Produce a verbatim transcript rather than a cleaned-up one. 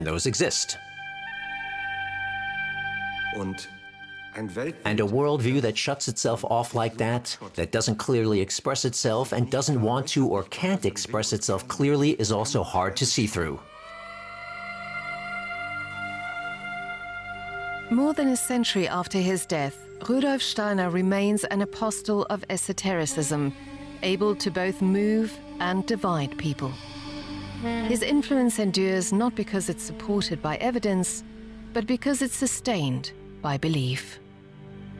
those exist. Und And a worldview that shuts itself off like that, that doesn't clearly express itself and doesn't want to or can't express itself clearly, is also hard to see through. More than a century after his death, Rudolf Steiner remains an apostle of esotericism, able to both move and divide people. His influence endures not because it's supported by evidence, but because it's sustained by belief.